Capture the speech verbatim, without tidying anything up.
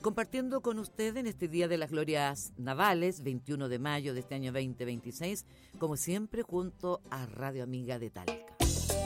compartiendo con usted en este Día de las Glorias Navales, veintiuno de mayo de este año veinte veintiséis, como siempre junto a Radio Amiga de Talca.